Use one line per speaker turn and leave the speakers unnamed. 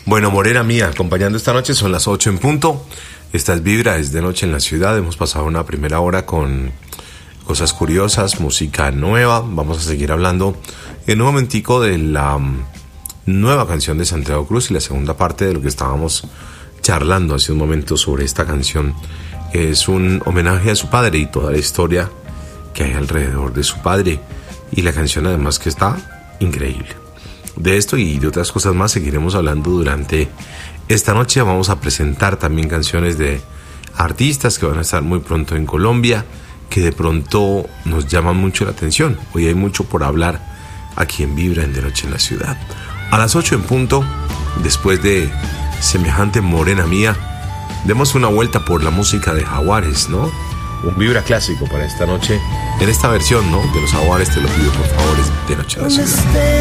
Bueno, Morena Mía, acompañando esta noche, son las 8 en punto. Esta es Vibra, es de noche en la ciudad. Hemos pasado una primera hora con cosas curiosas, música nueva. Vamos a seguir hablando en un momentico de la nueva canción de Santiago Cruz y la segunda parte de lo que estábamos charlando hace un momento sobre esta canción, que es un homenaje a su padre y toda la historia que hay alrededor de su padre. Y la canción además que está increíble. De esto y de otras cosas más seguiremos hablando durante esta noche. Vamos a presentar también canciones de artistas que van a estar muy pronto en Colombia, que de pronto nos llaman mucho la atención. Hoy hay mucho por hablar aquí en Vibra en De Noche en la Ciudad. A las 8 en punto, después de semejante Morena Mía, demos una vuelta por la música de Jaguares, ¿no? Un Vibra clásico para esta noche. En esta versión, ¿no? De los Jaguares, te lo pido por favor, es De Noche en la Ciudad.